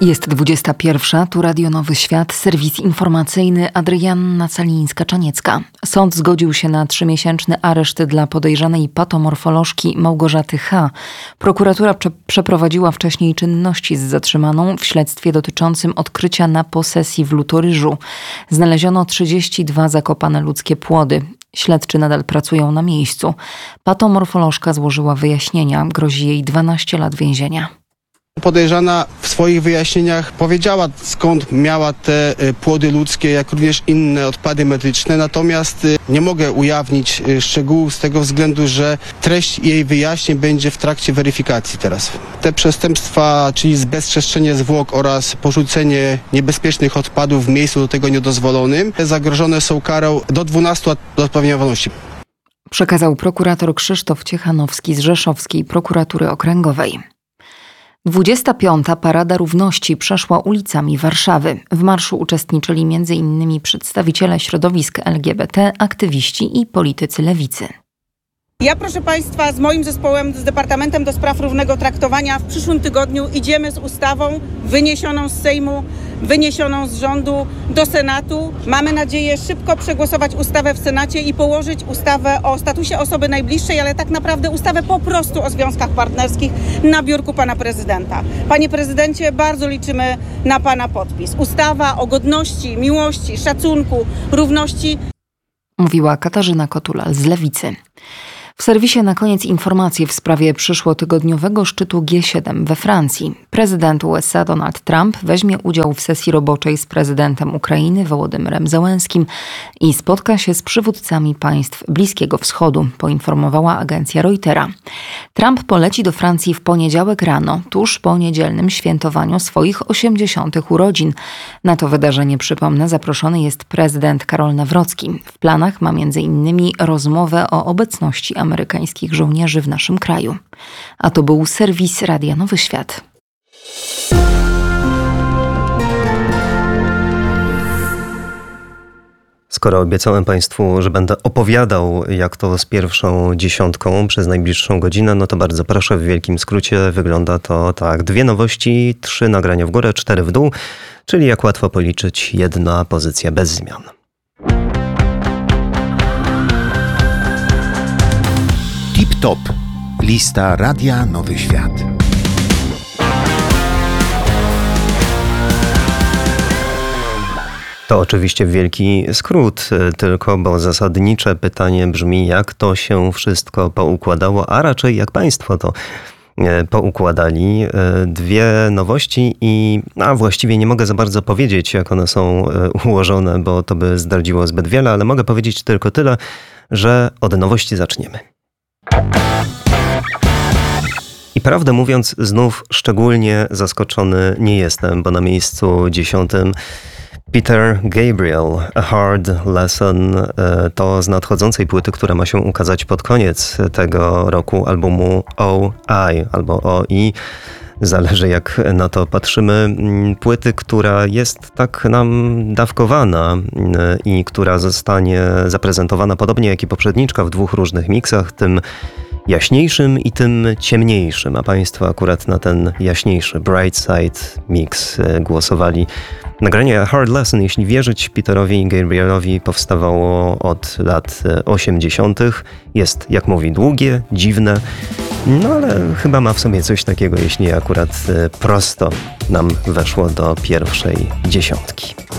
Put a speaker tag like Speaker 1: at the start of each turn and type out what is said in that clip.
Speaker 1: Jest 21, tu Radio Nowy Świat, serwis informacyjny Adrianna Calińska-Czaniecka. Sąd zgodził się na 3-miesięczny areszt dla podejrzanej patomorfolożki Małgorzaty H. Prokuratura przeprowadziła wcześniej czynności z zatrzymaną w śledztwie dotyczącym odkrycia na posesji w Lutoryżu. Znaleziono 32 zakopane ludzkie płody. Śledczy nadal pracują na miejscu. Patomorfolożka złożyła wyjaśnienia. Grozi jej 12 lat więzienia.
Speaker 2: Podejrzana w swoich wyjaśnieniach powiedziała, skąd miała te płody ludzkie, jak również inne odpady medyczne, natomiast nie mogę ujawnić szczegółów z tego względu, że treść jej wyjaśnień będzie w trakcie weryfikacji teraz. Te przestępstwa, czyli zbezczeszczenie zwłok oraz porzucenie niebezpiecznych odpadów w miejscu do tego niedozwolonym, zagrożone są karą do 12 lat pozbawienia wolności.
Speaker 1: Przekazał prokurator Krzysztof Ciechanowski z Rzeszowskiej Prokuratury Okręgowej. 25. Parada Równości przeszła ulicami Warszawy. W marszu uczestniczyli m.in. przedstawiciele środowisk LGBT, aktywiści i politycy lewicy.
Speaker 3: Ja, proszę Państwa, z moim zespołem, z Departamentem do Spraw Równego Traktowania w przyszłym tygodniu idziemy z ustawą wyniesioną z Sejmu, wyniesioną z rządu do Senatu. Mamy nadzieję szybko przegłosować ustawę w Senacie i położyć ustawę o statusie osoby najbliższej, ale tak naprawdę ustawę po prostu o związkach partnerskich na biurku pana prezydenta. Panie prezydencie, bardzo liczymy na pana podpis. Ustawa o godności, miłości, szacunku, równości.
Speaker 1: Mówiła Katarzyna Kotulal z Lewicy. W serwisie na koniec informacje w sprawie przyszłotygodniowego szczytu G7 we Francji. Prezydent USA Donald Trump weźmie udział w sesji roboczej z prezydentem Ukrainy Wołodymyrem Zełenskim i spotka się z przywódcami państw Bliskiego Wschodu, poinformowała agencja Reutera. Trump poleci do Francji w poniedziałek rano, tuż po niedzielnym świętowaniu swoich 80. urodzin. Na to wydarzenie, przypomnę, zaproszony jest prezydent Karol Nawrocki. W planach ma m.in. rozmowę o obecności amerykańskich żołnierzy w naszym kraju. A to był serwis Radia Nowy Świat.
Speaker 4: Skoro obiecałem Państwu, że będę opowiadał, jak to z pierwszą dziesiątką przez najbliższą godzinę, no to bardzo proszę, w wielkim skrócie wygląda to tak. 2 nowości, 3 nagrania w górę, 4 w dół, czyli jak łatwo policzyć, 1 pozycja bez zmian.
Speaker 5: Tip Top. Lista Radia Nowy Świat.
Speaker 4: To oczywiście wielki skrót, tylko bo zasadnicze pytanie brzmi, jak to się wszystko poukładało, a raczej jak Państwo to poukładali. 2 nowości a właściwie nie mogę za bardzo powiedzieć, jak one są ułożone, bo to by zdradziło zbyt wiele, ale mogę powiedzieć tylko tyle, że od nowości zaczniemy. I prawdę mówiąc, znów szczególnie zaskoczony nie jestem, bo na miejscu 10 Peter Gabriel, A Hard Lesson, to z nadchodzącej płyty, która ma się ukazać pod koniec tego roku, albumu OI albo OI. Zależy, jak na to patrzymy. Płyty, która jest tak nam dawkowana i która zostanie zaprezentowana podobnie jak i poprzedniczka w 2 różnych miksach, tym jaśniejszym i tym ciemniejszym. A Państwo akurat na ten jaśniejszy Bright Side mix głosowali. Nagranie A Hard Lesson, jeśli wierzyć Peterowi Gabrielowi, powstawało od lat 80. Jest, jak mówi, długie, dziwne, no ale chyba ma w sobie coś takiego, jeśli akurat prosto nam weszło do pierwszej dziesiątki.